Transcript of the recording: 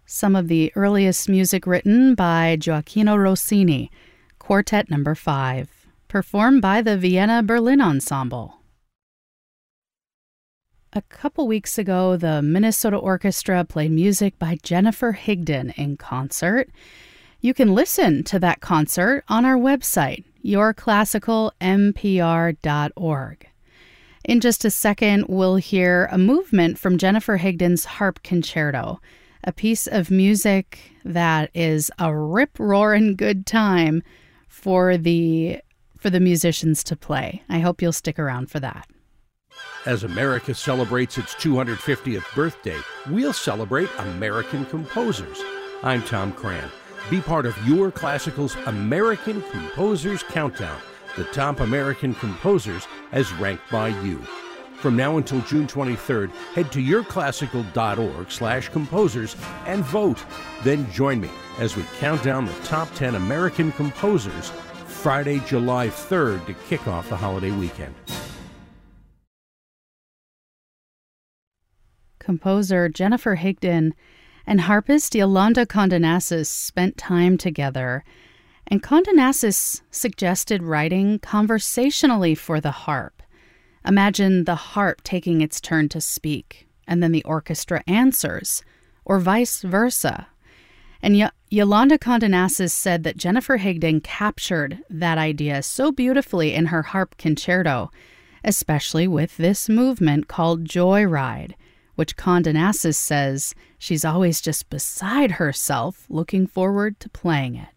some of the earliest music written by Gioacchino Rossini, Quartet No. 5, performed by the Vienna Berlin Ensemble. A couple weeks ago, the Minnesota Orchestra played music by Jennifer Higdon in concert. You can listen to that concert on our website, yourclassicalmpr.org. In just a second, we'll hear a movement from Jennifer Higdon's Harp Concerto, a piece of music that is a rip-roaring good time for the musicians to play. I hope you'll stick around for that. As America celebrates its 250th birthday, we'll celebrate American composers. I'm Tom Cran. Be part of Your Classical's American Composers Countdown, the top American composers as ranked by you. From now until June 23rd, head to yourclassical.org/composers and vote. Then join me as we count down the top 10 American composers Friday, July 3rd to kick off the holiday weekend. Composer Jennifer Higdon and harpist Yolanda Condenassis spent time together, and Condenassis suggested writing conversationally for the harp. Imagine the harp taking its turn to speak, and then the orchestra answers, or vice versa. And Yolanda Condenassis said that Jennifer Higdon captured that idea so beautifully in her harp concerto, especially with this movement called Joyride, which Condenassis says she's always just beside herself looking forward to playing it.